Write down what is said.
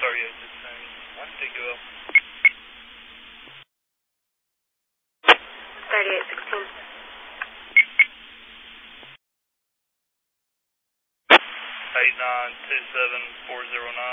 sorry, I just saying. Why did it go up? 3816. 8927409.